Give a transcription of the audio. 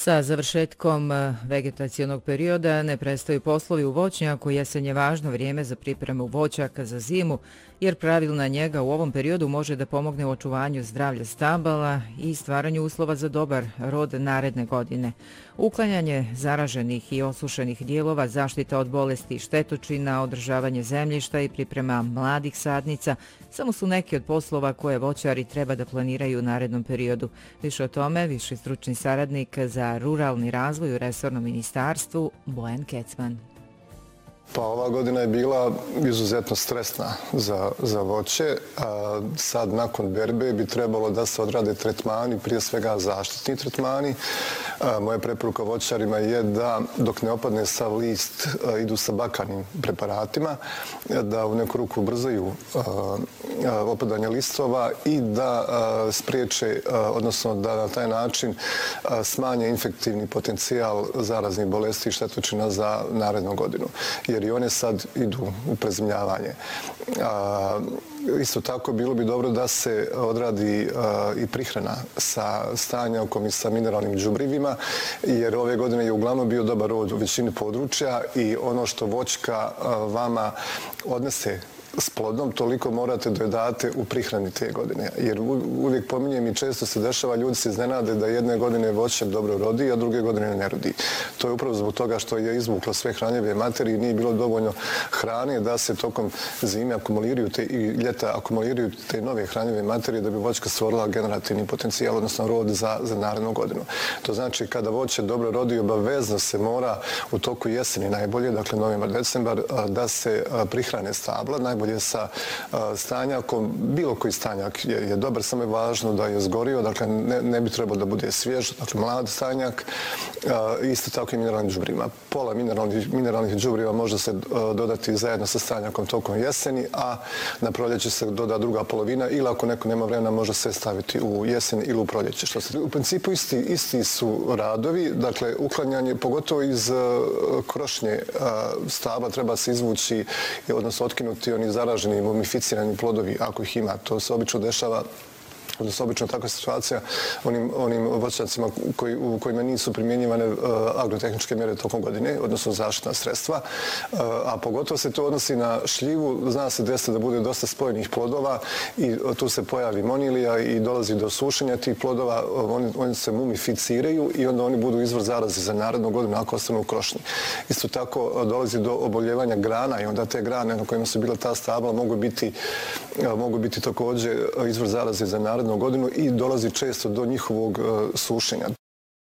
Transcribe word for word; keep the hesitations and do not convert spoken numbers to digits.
Sa završetkom vegetacionog perioda ne prestaju poslovi u voćnjaku. Jesen je važno vrijeme za pripremu voćaka za zimu, jer pravilna njega u ovom periodu može da pomogne u očuvanju zdravlja stabala i stvaranju uslova za dobar rod naredne godine. Uklanjanje zaraženih i osušenih dijelova, zaštita od bolesti i štetočina, održavanje zemljišta i priprema mladih sadnica samo su neki od poslova koje voćari treba da planiraju u narednom periodu. Više o tome, viši stručni saradnik za ruralni razvoj u resornom ministarstvu Bojan Kecman. Pa ova godina je bila izuzetno stresna za, za voće. A sad nakon berbe bi trebalo da se odrade tretmani, prije svega zaštitni tretmani. A moja preporuka voćarima je da dok ne opadne sav list a, idu sa bakarnim preparatima, da u neku ruku ubrzaju a, a, opadanje listova i da a, spriječe, a, odnosno da na taj način a, smanje infektivni potencijal zaraznih bolesti i štetočina za narednu godinu. Jer i one sad idu u prezimljavanje. A, isto tako bilo bi dobro da se odradi a, i prihrana sa stanjakom i sa mineralnim đubrivima, jer ove godine je uglavnom bio dobar rod u većini područja i ono što voćka a, vama odnese s plodom, toliko morate dodati u prihrani te godine. Jer uvijek pominjem i često se dešava, ljudi se iznenade da jedne godine voće dobro rodi, a druge godine ne rodi. To je upravo zbog toga što je izvuklo sve hranjive materije i nije bilo dovoljno hrane da se tokom zime akumuliraju te, i ljeta akumuliraju te nove hranjive materije da bi voćka stvorila generativni potencijal, odnosno rod za, za narednu godinu. To znači kada voće dobro rodi, obavezno se mora u toku jeseni najbolje, dakle novembar, decembar, da se prihrane stabla, najbolje je sa stanjakom. Bilo koji stanjak je, je dobar, samo je važno da je zgorio, dakle ne, ne bi trebalo da bude svjež, dakle mlad stanjak, isto tako i mineralnim đubrivima. Pola mineralnih, mineralnih đubriva može se dodati zajedno sa stanjakom tokom jeseni, a na proljeće se doda druga polovina ili ako neko nema vremena može se staviti u jesen ili u proljeće. Što se, u principu isti, isti su radovi, dakle uklanjanje, pogotovo iz krošnje stabla treba se izvući, odnosno otkinuti oni zaraženi, mumificirani plodovi, ako ih ima. To se obično dešava, odnosno obično takva situacija onim, onim voćnjacima koji, u kojima nisu primjenjivane uh, agrotehničke mjere tokom godine, odnosno zaštitna sredstva. Uh, a pogotovo se to odnosi na šljivu. Zna se desiti da bude dosta spojenih plodova i tu se pojavi monilija i dolazi do sušenja tih plodova. Oni, oni se mumificiraju i onda oni budu izvor zaraze za narednu godinu ako ostanu u krošnji. Isto tako uh, dolazi do oboljevanja grana i onda te grane na kojima su bila ta stabla mogu biti, uh, mogu biti također izvor zaraze za narednu godinu i dolazi često do njihovog sušenja.